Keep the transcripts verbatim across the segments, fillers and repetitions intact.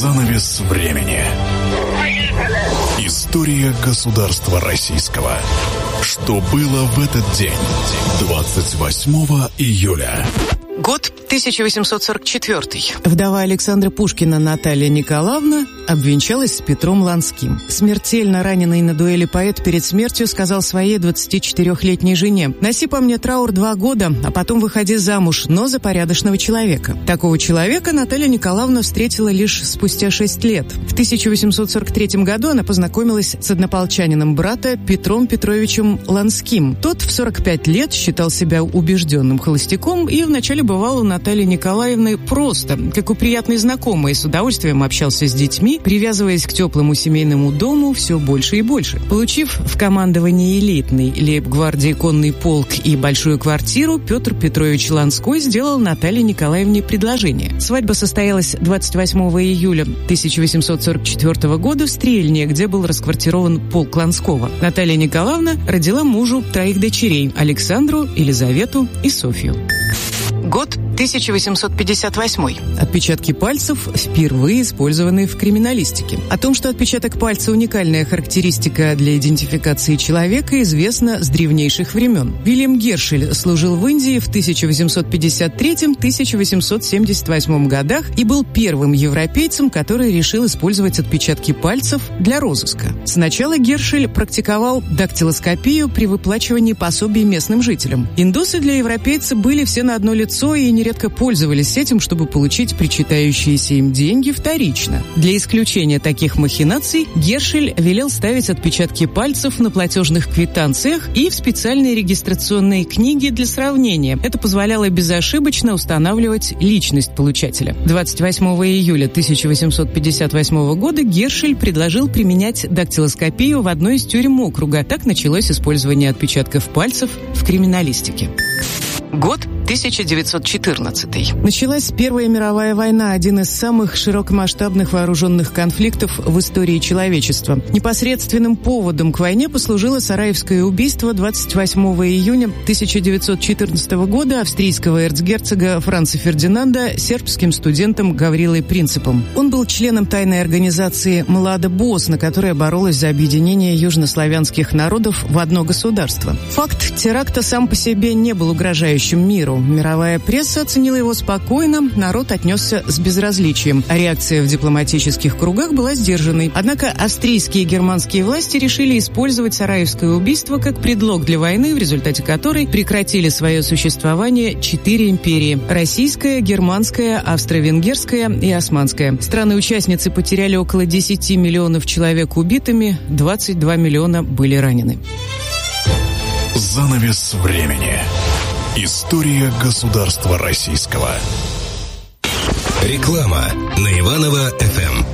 Занавес времени. История государства российского. Что было в этот день, двадцать восьмого июля? Год тысяча восемьсот сорок четвёртый. Вдова Александра Пушкина Наталья Николаевна обвенчалась с Петром Ланским. Смертельно раненый на дуэли поэт перед смертью сказал своей двадцатичетырёхлетней жене: «Носи по мне траур два года, а потом выходи замуж, но за порядочного человека». Такого человека Наталья Николаевна встретила лишь спустя шесть лет. В тысяча восемьсот сорок третьем году она познакомилась с однополчанином брата Петром Петровичем Ланским. Тот в сорок пять лет считал себя убежденным холостяком и вначале бывал у Натальи Николаевны просто, как у приятной знакомой, с удовольствием общался с детьми, привязываясь к теплому семейному дому все больше и больше. Получив в командовании элитный лейб-гвардии конный полк и большую квартиру, Петр Петрович Ланской сделал Наталье Николаевне предложение. Свадьба состоялась двадцать восьмого июля тысяча восемьсот сорок четвёртого года в Стрельне, где был расквартирован полк Ланского. Наталья Николаевна родила мужу троих дочерей – Александру, Елизавету и Софью. Год тысяча восемьсот пятьдесят восьмой. Отпечатки пальцев впервые использованы в криминалистике. О том, что отпечаток пальца – уникальная характеристика для идентификации человека, известно с древнейших времен. Вильям Гершель служил в Индии в тысяча восемьсот пятьдесят третьем — тысяча восемьсот семьдесят восьмом годах и был первым европейцем, который решил использовать отпечатки пальцев для розыска. Сначала Гершель практиковал дактилоскопию при выплачивании пособий местным жителям. Индусы для европейца были все на одно лицо и нередко пользовались этим, чтобы получить причитающиеся им деньги вторично. Для исключения таких махинаций Гершель велел ставить отпечатки пальцев на платежных квитанциях и в специальные регистрационные книги для сравнения. Это позволяло безошибочно устанавливать личность получателя. двадцать восьмого июля тысяча восемьсот пятьдесят восьмого года Гершель предложил применять дактилоскопию в одной из тюрем округа. Так началось использование отпечатков пальцев в криминалистике. Год тысяча девятьсот четырнадцатый. Началась Первая мировая война, один из самых широкомасштабных вооруженных конфликтов в истории человечества. Непосредственным поводом к войне послужило Сараевское убийство двадцать восьмого июня тысяча девятьсот четырнадцатого года австрийского эрцгерцога Франца Фердинанда сербским студентом Гаврилой Принципом. Он был членом тайной организации «Млада Босна», которая боролась за объединение южнославянских народов в одно государство. Факт теракта сам по себе не был угрожающим миру. Мировая пресса оценила его спокойно, народ отнесся с безразличием, а реакция в дипломатических кругах была сдержанной. Однако австрийские и германские власти решили использовать Сараевское убийство как предлог для войны, в результате которой прекратили свое существование четыре империи – российская, германская, австро-венгерская и османская. Страны-участницы потеряли около десяти миллионов человек убитыми, двадцать два миллиона были ранены. Занавес времени. История государства российского. Реклама на Иваново эф эм.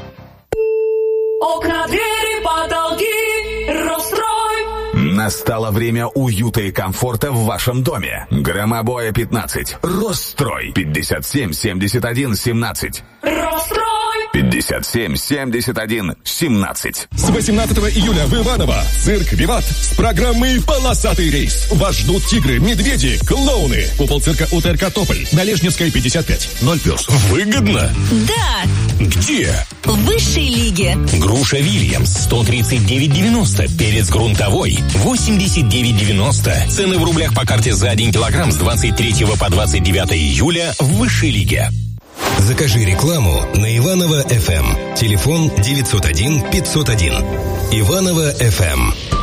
Окна, двери, потолки, Рострой. Настало время уюта и комфорта в вашем доме. Громобоя пятнадцать. Рострой. пятьдесят семь семьдесят один семнадцать. Рострой. пятьдесят семь семьдесят один семнадцать. С восемнадцатого июля в Иваново цирк «Виват» с программой «Полосатый рейс». Вас ждут тигры, медведи, клоуны. Купол цирка УТРК «Тополь» на Лежневской пятьдесят пять. Ноль плюс. Выгодно? Да. Где? В высшей лиге. Груша Вильямс сто тридцать девять девяносто. Перец грунтовой восемьдесят девять девяносто. Цены в рублях по карте за один килограмм с двадцать третьего по двадцать девятое июля в высшей лиге. Закажи рекламу на Иваново эф эм. Телефон девятьсот один пятьсот один. Иваново эф эм.